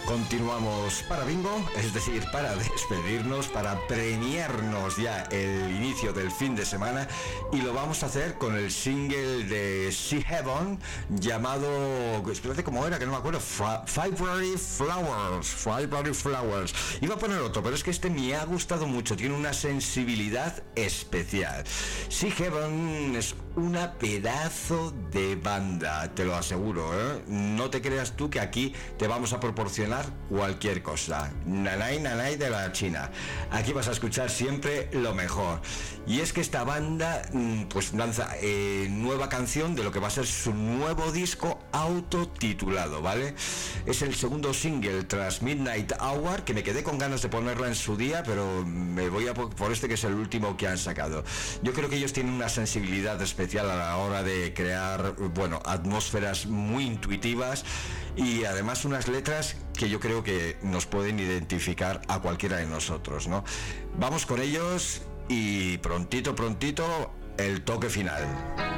Continuamos para bingo, es decir, para despedirnos, para premiarnos ya el inicio del fin de semana, y lo vamos a hacer con el single de Sea Heaven llamado, espérate cómo era, que no me acuerdo, February Flowers. Iba a poner otro, pero es que este me ha gustado mucho, tiene una sensibilidad especial. Sea Heaven es una pedazo de banda, te lo aseguro, ¿eh? No te creas tú que aquí te vamos a proporcionar cualquier cosa. Nanay de la China. Aquí vas a escuchar siempre lo mejor. Y es que esta banda pues lanza nueva canción de lo que va a ser su nuevo disco autotitulado, ¿vale? Es el segundo single tras Midnight Hour, que me quedé con ganas de ponerla en su día, pero me voy a por este, que es el último que han sacado. Yo creo que ellos tienen una sensibilidad especial a la hora de crear, bueno, atmósferas muy intuitivas y además unas letras que yo creo que nos pueden identificar a cualquiera de nosotros, ¿no? Vamos con ellos y prontito el toque final.